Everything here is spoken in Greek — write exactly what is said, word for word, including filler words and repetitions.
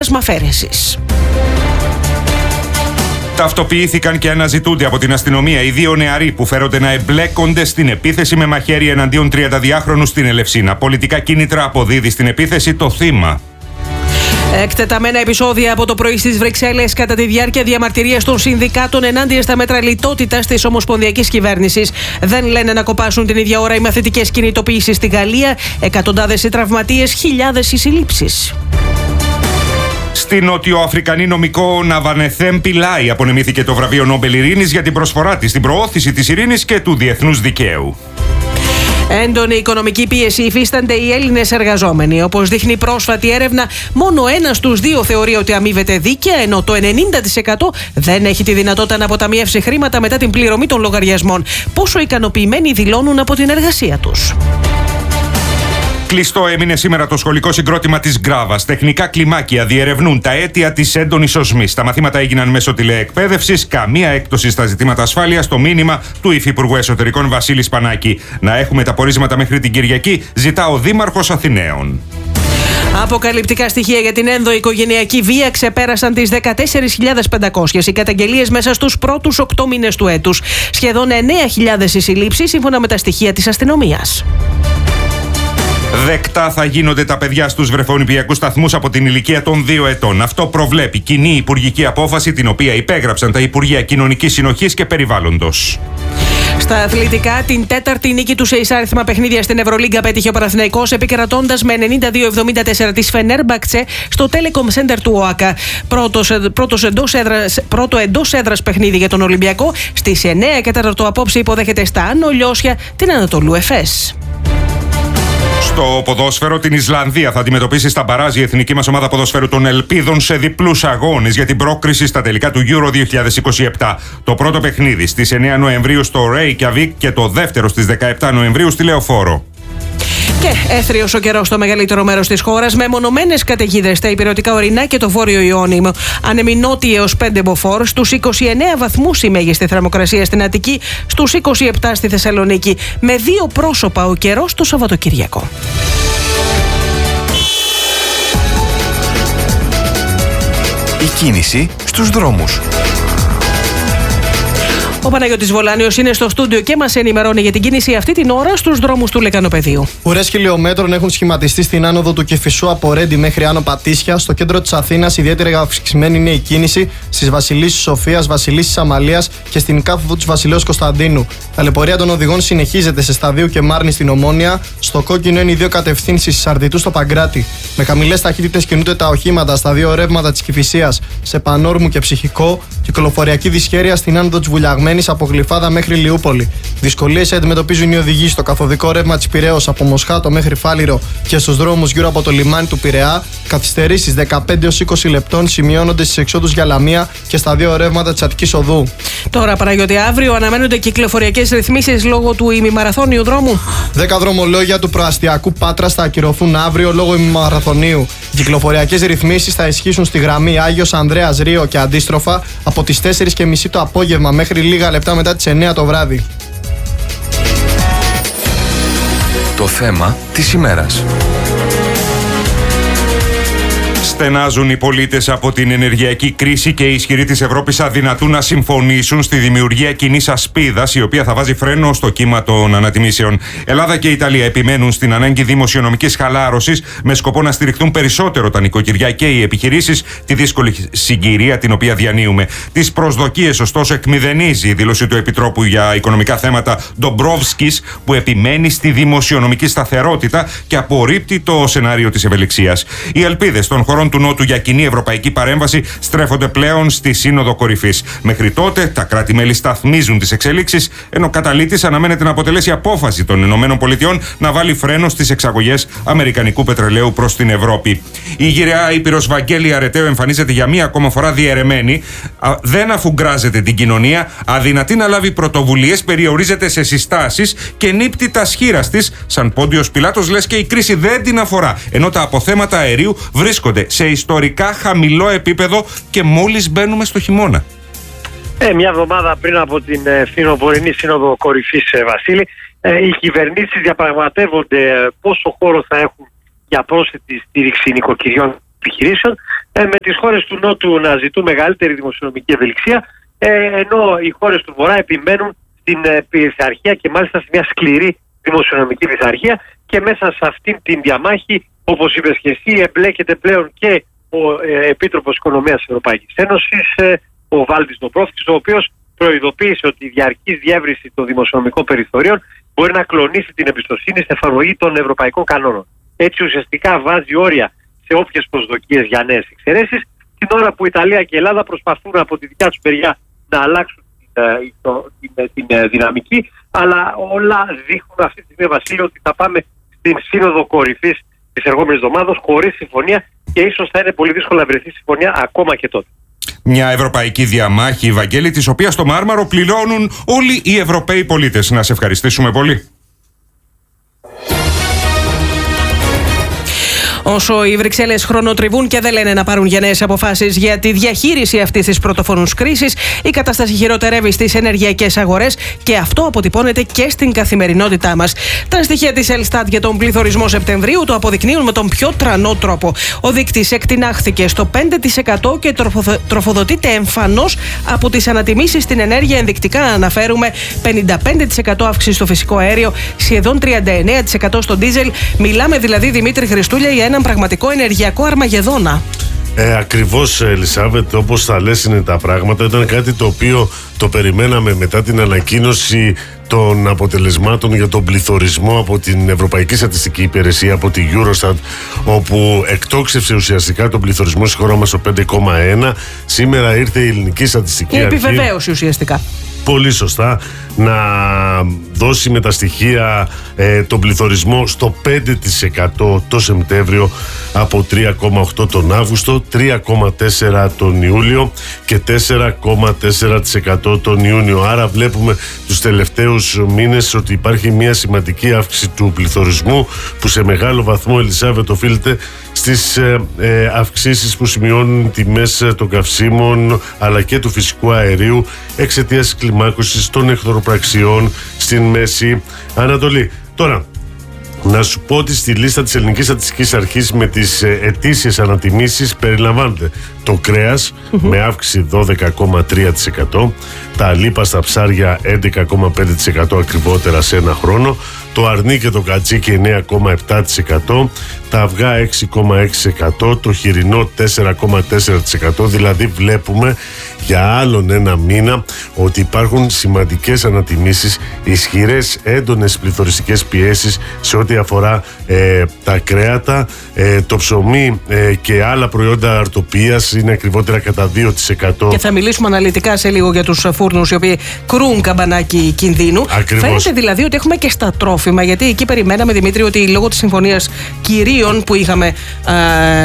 πλατφόρμας μαφαίρεσης. Ταυτοποιήθηκαν και αναζητούνται από την αστυνομία οι δύο νεαροί που φέρονται να εμπλέκονται στην επίθεση με μαχαίρι εναντίον τριανταδυάχρονου στην Ελευσίνα. Πολιτικά κίνητρα αποδίδει στην επίθεση το θύμα. Εκτεταμένα επεισόδια από το πρωί στις Βρυξέλλες κατά τη διάρκεια διαμαρτυρίας των συνδικάτων ενάντια στα μέτρα λιτότητας της ομοσπονδιακής κυβέρνησης. Δεν λένε να κοπάσουν την ίδια ώρα οι μαθητικές κινητοποιήσεις στη Γαλλία. Εκατοντάδες οι τραυματίες, χιλιάδες οι συλλήψεις. Στην νότιο-αφρικανή νομικό Ναβανεθέμ Πιλάι απονεμήθηκε το βραβείο Νόμπελ Ειρήνης για την προσφορά της στην προώθηση της ειρήνης και του διεθνούς δικαίου. Έντονη οικονομική πίεση υφίστανται οι Έλληνες εργαζόμενοι. Όπως δείχνει πρόσφατη έρευνα, μόνο ένας στους δύο θεωρεί ότι αμείβεται δίκαια, ενώ το ενενήντα τοις εκατό δεν έχει τη δυνατότητα να αποταμιεύσει χρήματα μετά την πληρωμή των λογαριασμών. Πόσο ικανοποιημένοι δηλώνουν από την εργασία τους. Κλειστό έμεινε σήμερα το σχολικό συγκρότημα της Γκράβας. Τεχνικά κλιμάκια διερευνούν τα αίτια της έντονης οσμής. Τα μαθήματα έγιναν μέσω τηλεεκπαίδευσης. Καμία έκπτωση στα ζητήματα ασφάλειας. Το μήνυμα του Υφυπουργού Εσωτερικών Βασίλη Σπανάκη. Να έχουμε τα πορίσματα μέχρι την Κυριακή, ζητά ο Δήμαρχος Αθηναίων. Αποκαλυπτικά στοιχεία για την ενδοοικογενειακή βία ξεπέρασαν τις δεκατέσσερις χιλιάδες πεντακόσιες οι καταγγελίες μέσα στους πρώτους οκτώ μήνες του έτους. Σχεδόν εννέα χιλιάδες οι συλλήψεις σύμφωνα με τα στοιχεία της αστυνομίας. Δεκτά θα γίνονται τα παιδιά στους βρεφονιπιακούς σταθμούς από την ηλικία των δύο ετών. Αυτό προβλέπει κοινή υπουργική απόφαση, την οποία υπέγραψαν τα Υπουργεία Κοινωνικής Συνοχής και Περιβάλλοντος. Στα αθλητικά, την τέταρτη νίκη του σε εισάριθμα παιχνίδια στην Ευρωλίγκα πέτυχε ο Παναθηναϊκός, επικρατώντας με ενενήντα δύο εβδομήντα τέσσερα της Φενέρμπαξε στο Telecom Center του ΟΑΚΑ. Πρώτος, πρώτος εντός έδρας, πρώτο εντός έδρας παιχνίδι για τον Ολυμπιακό. Στις εννέα και τέταρτο απόψε υποδέχεται στα Άνω Λιώσια την Ανατολού Εφές. Στο ποδόσφαιρο, την Ισλανδία θα αντιμετωπίσει στα μπαράζ η εθνική μας ομάδα ποδοσφαίρου των Ελπίδων σε διπλούς αγώνες για την πρόκριση στα τελικά του Euro δύο χιλιάδες είκοσι επτά. Το πρώτο παιχνίδι στις εννέα Νοεμβρίου στο Reykjavik και το δεύτερο στις δεκαεπτά Νοεμβρίου στη Λεωφόρο. Και έθριος ο καιρός στο μεγαλύτερο μέρος της χώρας, με μονομένες καταιγίδες στα υπηρετικά ορεινά και το βόρειο Ιόνιο. Ανέμει νότια έως πέντε μποφόρ, στους είκοσι εννέα βαθμούς η μέγιστη θερμοκρασία στην Αττική, στους είκοσι επτά στη Θεσσαλονίκη. Με δύο πρόσωπα ο καιρός το Σαββατοκύριακο. Η κίνηση στους δρόμους. Ο Παναγιώτης Βολάνιος είναι στο στούντιο και μας ενημερώνει για την κίνηση αυτή την ώρα στους δρόμους του Λεκανοπεδίου. Ουρές χιλιόμετρων έχουν σχηματιστεί στην άνοδο του Κηφισού από Ρέντι μέχρι Άνω Πατήσια. Στο κέντρο της Αθήνας ιδιαίτερα αυξημένη είναι η κίνηση στις Βασιλίσσης Σοφίας, Βασιλίσσης Αμαλίας και στην κάθοδο της Βασιλέως Κωνσταντίνου. Ταλαιπωρία των οδηγών συνεχίζεται σε Σταδίου και Μάρνη στην Ομόνια. Στο κόκκινο είναι οι δύο κατευθύνσεις Σαρδιτού στο Παγκράτη. Με χαμηλές ταχύτητες κινούνται τα οχήματα στα δύο ρεύματα της Κηφισίας σε Πανόρμου και Ψυχικό. Κυκλοφοριακή δυσχέρεια στην άνοδο της Βουλιαγμένης από Γλυφάδα μέχρι Λιούπολη. Δυσκολίες αντιμετωπίζουν οι οδηγοί στο καθοδικό ρεύμα της Πειραιώς από Μοσχάτο μέχρι Φάληρο και στους δρόμους γύρω από το λιμάνι του Πειραιά. Καθυστερήσεις δεκαπέντε έως είκοσι λεπτών σημειώνονται στις εξόδους για Λαμία και στα δύο ρεύματα της Αττικής Οδού. Τώρα, Παναγιώτη, αύριο αναμένονται κυκλοφοριακές ρυθμίσεις λόγω του ημιμαραθώνιου δρόμου. Δέκα δρομολόγια του προαστιακού Πάτρας θα ακυρωθούν αύριο λόγω ημιμαραθωνίου. Οι κυκλοφοριακές ρυθμίσεις θα ισχύσουν στη γραμμή Άγιος Ανδρέας Ρίο και αντίστροφα από τις τέσσερις και μισή το απόγευμα μέχρι λίγα λεπτά μετά τις εννέα το βράδυ. Το θέμα της ημέρας. Στενάζουν οι πολίτες από την ενεργειακή κρίση και οι ισχυροί της Ευρώπης αδυνατούν να συμφωνήσουν στη δημιουργία κοινής ασπίδας, η οποία θα βάζει φρένο στο κύμα των ανατιμήσεων. Ελλάδα και Ιταλία επιμένουν στην ανάγκη δημοσιονομικής χαλάρωσης με σκοπό να στηριχθούν περισσότερο τα νοικοκυριά και οι επιχειρήσεις τη δύσκολη συγκυρία την οποία διανύουμε. Τις προσδοκίες, ωστόσο, εκμηδενίζει η δήλωση του Επιτρόπου για Οικονομικά Θέματα Ντομπρόβσκης, που επιμένει στη δημοσιονομική σταθερότητα και απορρίπτει το σενάριο της ευελιξίας. Οι ελπίδες των χωρών του Νότου για κοινή ευρωπαϊκή παρέμβαση στρέφονται πλέον στη Σύνοδο Κορυφής. Μέχρι τότε, τα κράτη-μέλη σταθμίζουν τις εξελίξεις, ενώ καταλήτης αναμένεται να αποτελέσει απόφαση των ΗΠΑ να βάλει φρένο στις εξαγωγές αμερικανικού πετρελαίου προς την Ευρώπη. Η γυραιά Ήπειρος Βαγγέλη Αρετέου εμφανίζεται για μία ακόμα φορά διαιρεμένη, δεν αφουγκράζεται την κοινωνία, αδυνατεί να λάβει πρωτοβουλίες, περιορίζεται σε συστάσεις και νύπτει τα σχήρας της, σαν Πόντιος Πιλάτος, λες και η κρίση δεν την αφορά, ενώ τα αποθέματα αερίου βρίσκονται σε ιστορικά χαμηλό επίπεδο και μόλις μπαίνουμε στο χειμώνα. Ε, μια εβδομάδα πριν από την ε, φθινοπορεινή Σύνοδο Κορυφής, ε, Βασίλη, ε, οι κυβερνήσεις διαπραγματεύονται ε, πόσο χώρο θα έχουν για πρόσθετη στήριξη νοικοκυριών επιχειρήσεων. ε, με τις χώρες του Νότου να ζητούν μεγαλύτερη δημοσιονομική ευελιξία, ε, ενώ οι χώρες του Βορρά επιμένουν στην ε, πειθαρχία και μάλιστα σε μια σκληρή δημοσιονομική πειθαρχία, και μέσα σε αυτήν την διαμάχη, όπως είπες και εσύ, εμπλέκεται πλέον και ο ε, Επίτροπος Οικονομίας της Ευρωπαϊκής Ένωσης, ε, ο Βάλτης Ντομπρόφσκης, ο οποίος προειδοποίησε ότι η διαρκής διεύρυνση των δημοσιονομικών περιθωρίων μπορεί να κλονίσει την εμπιστοσύνη στην εφαρμογή των ευρωπαϊκών κανόνων. Έτσι ουσιαστικά βάζει όρια σε όποιες προσδοκίες για νέες εξαιρέσεις, την ώρα που η Ιταλία και η Ελλάδα προσπαθούν από τη δικιά τους μεριά να αλλάξουν την, την, την, την δυναμική, αλλά όλα δείχνουν αυτή τη στιγμή, Βασίλειο, ότι θα πάμε στην σύνοδο κορυφής της ερχόμενης εβδομάδας χωρίς συμφωνία, και ίσως θα είναι πολύ δύσκολο να βρεθεί συμφωνία ακόμα και τότε. Μια ευρωπαϊκή διαμάχη, Βαγγέλη, της οποίας το Μάρμαρο πληρώνουν όλοι οι Ευρωπαίοι πολίτες. Να σε ευχαριστήσουμε πολύ. Όσο οι Βρυξέλλες χρονοτριβούν και δεν λένε να πάρουν γενναίες αποφάσεις για τη διαχείριση αυτής της πρωτοφανούς κρίσης, η κατάσταση χειροτερεύει στις ενεργειακές αγορές, και αυτό αποτυπώνεται και στην καθημερινότητά μας. Τα στοιχεία της Ελστάτ για τον πληθωρισμό Σεπτεμβρίου το αποδεικνύουν με τον πιο τρανό τρόπο. Ο δείκτης εκτινάχθηκε στο πέντε τοις εκατό και τροφοδοτείται εμφανώς από τις ανατιμήσεις στην ενέργεια. Ενδεικτικά αναφέρουμε πενήντα πέντε τοις εκατό αύξηση στο φυσικό αέριο, σχεδόν τριάντα εννέα τοις εκατό στο ντίζελ. Μιλάμε δηλαδή, Δημήτρη Χριστούλια, για έναν πραγματικό ενεργειακό αρμαγεδόνα. Ε, ακριβώς, Ελισάβετ, όπως θα λες είναι τα πράγματα. Ήταν κάτι το οποίο το περιμέναμε μετά την ανακοίνωση των αποτελεσμάτων για τον πληθωρισμό από την Ευρωπαϊκή Στατιστική Υπηρεσία, από τη Eurostat, όπου εκτόξευσε ουσιαστικά τον πληθωρισμό στη χώρα μας στο πέντε κόμμα ένα. Σήμερα ήρθε η Ελληνική Στατιστική η Αρχή. επιβεβαίωση ουσιαστικά. Πολύ σωστά, να δώσει με τα στοιχεία ε, τον πληθωρισμό στο πέντε τοις εκατό το Σεπτέμβριο, από τρία κόμμα οκτώ τον Αύγουστο, τρία κόμμα τέσσερα τον Ιούλιο και τέσσερα κόμμα τέσσερα τοις εκατό τον Ιούνιο. Άρα βλέπουμε τους τελευταίους μήνες ότι υπάρχει μια σημαντική αύξηση του πληθωρισμού, που σε μεγάλο βαθμό, Ελισάβετ, οφείλεται στις ε, ε, αυξήσεις που σημειώνουν τιμές των καυσίμων αλλά και του φυσικού αερίου εξαιτίας της κλιμάκωσης των εχθροπραξιών στην Μέση Ανατολή. Τώρα, να σου πω ότι στη λίστα της Ελληνικής Στατιστικής Αρχής με τις ετήσιες ανατιμήσεις περιλαμβάνεται το κρέας mm-hmm. με αύξηση δώδεκα κόμμα τρία τοις εκατό, τα αλίπαστα ψάρια έντεκα κόμμα πέντε τοις εκατό ακριβότερα σε ένα χρόνο, το αρνί και το κατσίκι εννέα κόμμα επτά τοις εκατό, τα αυγά έξι κόμμα έξι τοις εκατό, το χοιρινό τέσσερα κόμμα τέσσερα τοις εκατό. Δηλαδή βλέπουμε για άλλον ένα μήνα ότι υπάρχουν σημαντικές ανατιμήσεις, ισχυρές έντονες πληθωριστικές πιέσεις σε ό,τι αφορά ε, τα κρέατα, ε, το ψωμί ε, και άλλα προϊόντα αρτοπίας είναι ακριβότερα κατά δύο τοις εκατό. Και θα μιλήσουμε αναλυτικά σε λίγο για τους φούρνους οι οποίοι κρούν καμπανάκι κινδύνου. Ακριβώς. Φαίνεται δηλαδή ότι έχουμε και στα τρόφιμα, γιατί εκεί περιμέναμε, Δημήτρη, ότι λόγω της συμφωνίας κυρίων που είχαμε ε,